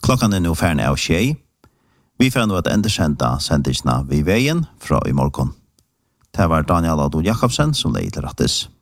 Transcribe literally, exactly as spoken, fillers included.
Klokkan er nå færne av tjei. Vi får nå at endersenda sendisna vi veien fra i morgen. Det var Daniel Adol Jakobsen som leier til rettes.